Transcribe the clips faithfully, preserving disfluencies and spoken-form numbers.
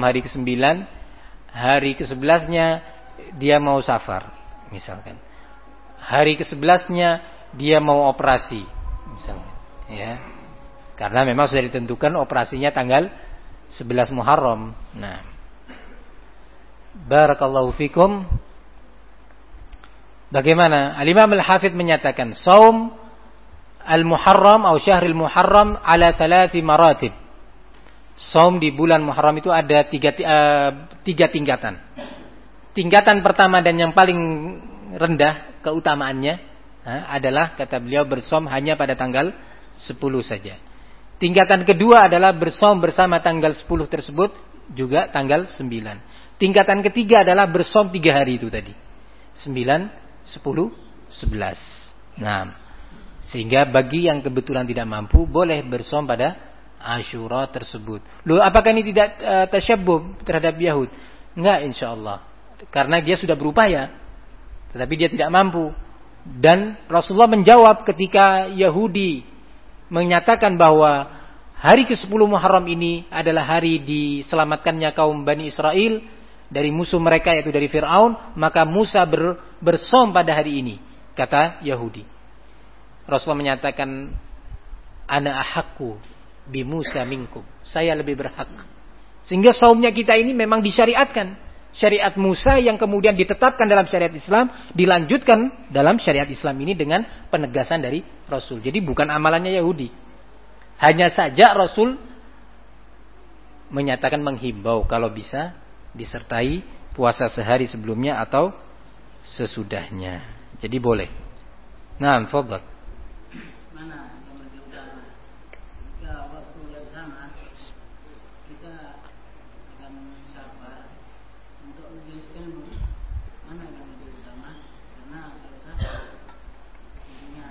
hari kesembilan, hari kesebelasnya dia mau safar, misalkan. Hari kesebelasnya dia mau operasi, misalkan. Ya, karena memang sudah ditentukan operasinya tanggal sebelas Muharram. Nah, barakallahu fikum. Bagaimana? Al-Imam Al-Hafidh menyatakan, saum al-Muharram atau syahril Muharram ala thalathi maratib. Saum di bulan Muharram itu ada tiga, uh, tiga tingkatan. Tingkatan pertama dan yang paling rendah keutamaannya uh, adalah, kata beliau, bersaum hanya pada tanggal sepuluh saja. Tingkatan kedua adalah bersaum bersama tanggal sepuluh tersebut juga tanggal sembilan. Tingkatan ketiga adalah bersaum tiga hari itu tadi. sembilan, sepuluh, sebelas. Nah, sehingga bagi yang kebetulan tidak mampu boleh bersaum pada Asyura tersebut. Loh, apakah ini tidak uh, tasyabbuh terhadap Yahud? Enggak, insyaallah. Karena dia sudah berupaya, tetapi dia tidak mampu. Dan Rasulullah menjawab ketika Yahudi menyatakan bahwa hari kesepuluh Muharram ini adalah hari diselamatkannya kaum Bani Israel dari musuh mereka, yaitu dari Fir'aun, maka Musa ber, bersaum pada hari ini, kata Yahudi. Rasulullah menyatakan, ana ahaqqu bi Musa minkum, saya lebih berhak. Sehingga saumnya kita ini memang disyariatkan. Syariat Musa yang kemudian ditetapkan dalam syariat Islam, dilanjutkan dalam syariat Islam ini dengan penegasan dari Rasul. Jadi bukan amalannya Yahudi. Hanya saja Rasul menyatakan, menghimbau kalau bisa disertai puasa sehari sebelumnya atau sesudahnya. Jadi boleh. Nah, fadhal. Mana yang lebih utama? Jika waktu yang sama kita akan sabar untuk menulis ilmu, mana yang lebih utama? Karena kalau sabar intinya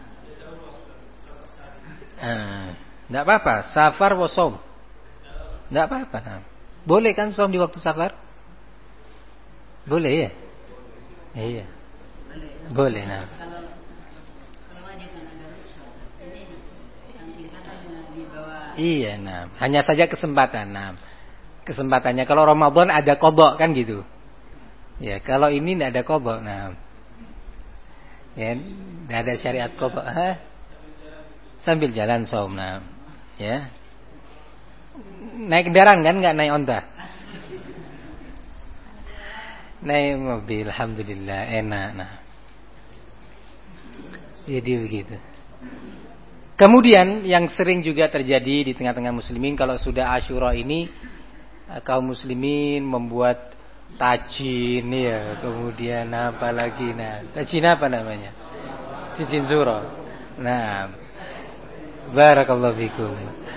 eh, enggak apa-apa, safar wa shaum. Enggak apa-apa. Nah. Boleh kan shaum di waktu safar? Boleh ya? Iya. Boleh. Nah. kalau kalau aja kan ada rusak. Ini yang tingkatannya di bawah. Iya, nah. Hanya saja kesempatan. Nah. Kesempatannya kalau Ramadan ada qadha kan gitu. Ya, kalau ini enggak ada qadha. Nah. Ya, enggak ada syariat qadha. Hah? Sambil jalan shaum. Nah. Ya. Naik kendaraan kan, enggak naik onta. Naik mobil, alhamdulillah, enak. Nah, jadi begitu. Kemudian yang sering juga terjadi di tengah-tengah muslimin, kalau sudah Asyura ini, kaum muslimin membuat tajin ya, kemudian apa lagi? Nah, tajin apa namanya? Cincin suro. Nah, barakallahu fikum.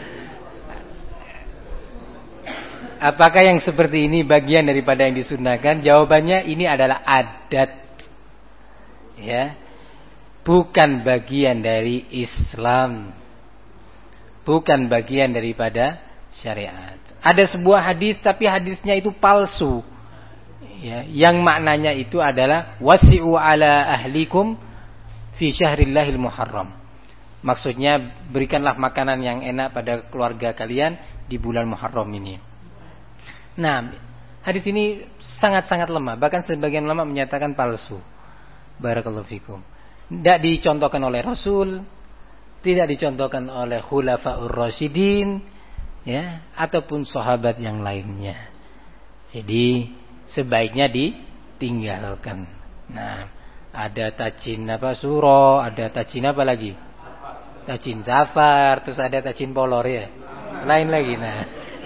Apakah yang seperti ini bagian daripada yang disunnahkan? Jawabannya, ini adalah adat. Ya. Bukan bagian dari Islam. Bukan bagian daripada syariat. Ada sebuah hadis tapi hadisnya itu palsu. Ya, yang maknanya itu adalah wasi'u ala ahlikum fi syahrillahil muharram. Maksudnya, berikanlah makanan yang enak pada keluarga kalian di bulan Muharram ini. Nah, hadis ini sangat-sangat lemah. Bahkan sebagian ulama menyatakan palsu. Barakallahu fikum. Tidak dicontohkan oleh Rasul, tidak dicontohkan oleh Khulafaur Rasyidin, ya, ataupun sahabat yang lainnya. Jadi sebaiknya ditinggalkan. Nah, ada tajin apa suro, ada tajin apa lagi? Tajin safar, terus ada tajin polor ya. Lain lagi. Nah.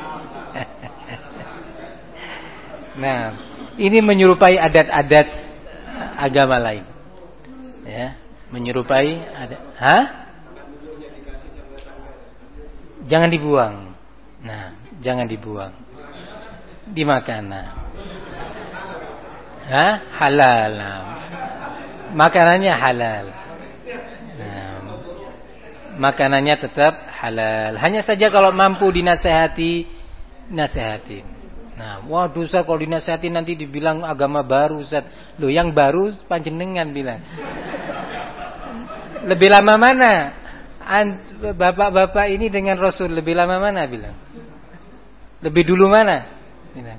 Nah, ini menyerupai adat-adat agama lain. Ya, menyerupai adat. Hah? Jangan dibuang. Nah, jangan dibuang. Dimakan. Nah. Hah? Halal. Nah. Makanannya halal. Nah, makanannya tetap halal. Hanya saja kalau mampu dinasehati, nasehati. Nah, waduh Ustaz, kalau dinasihati nanti dibilang agama baru Ustaz. Loh, yang baru panjenengan bilang. Lebih lama mana? Bapak-bapak ini dengan Rasul lebih lama mana bilang? Lebih dulu mana?